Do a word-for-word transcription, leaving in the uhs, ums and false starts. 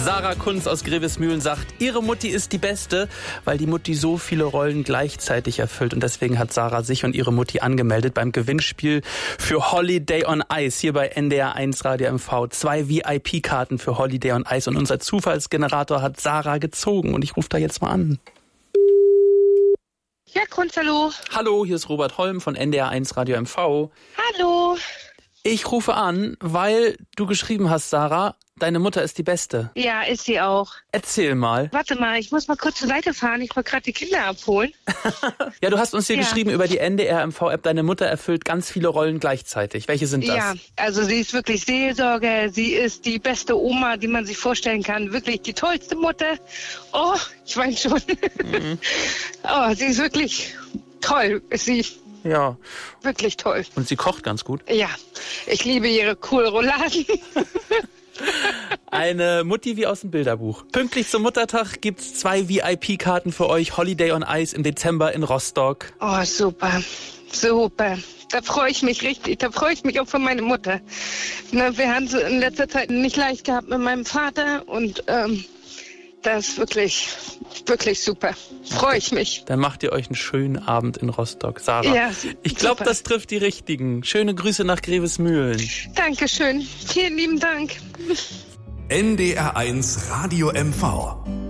Sarah Kunz aus Grevesmühlen sagt, ihre Mutti ist die Beste, weil die Mutti so viele Rollen gleichzeitig erfüllt. Und deswegen hat Sarah sich und ihre Mutti angemeldet beim Gewinnspiel für Holiday on Ice hier bei N D R eins Radio M V. Zwei V I P-Karten für Holiday on Ice. Und unser Zufallsgenerator hat Sarah gezogen. Und ich rufe da jetzt mal an. Ja, Kunz, hallo. Hallo, hier ist Robert Holm von N D R eins Radio M V. Hallo. Ich rufe an, weil du geschrieben hast, Sarah, deine Mutter ist die Beste. Ja, ist sie auch. Erzähl mal. Warte mal, ich muss mal kurz zur Seite fahren. Ich wollte gerade die Kinder abholen. Ja, du hast uns hier ja. geschrieben über die N D R M V-App, deine Mutter erfüllt ganz viele Rollen gleichzeitig. Welche sind das? Ja, also sie ist wirklich Seelsorge. Sie ist die beste Oma, die man sich vorstellen kann. Wirklich die tollste Mutter. Oh, ich weine schon. Mhm. Oh, sie ist wirklich toll. Ist sie. Ja. Wirklich toll. Und sie kocht ganz gut? Ja, ich liebe ihre Kohlrouladen. Eine Mutti wie aus dem Bilderbuch. Pünktlich zum Muttertag gibt's zwei V I P-Karten für euch. Holiday on Ice im Dezember in Rostock. Oh, super. Super. Da freue ich mich richtig. Da freue ich mich auch für meine Mutter. Na, wir haben es in letzter Zeit nicht leicht gehabt mit meinem Vater und ähm, das ist wirklich, wirklich super. Freue ich mich. Dann macht ihr euch einen schönen Abend in Rostock, Sarah. Ja, ich glaube, das trifft die Richtigen. Schöne Grüße nach Grevesmühlen. Dankeschön. Vielen lieben Dank. N D R eins Radio M V.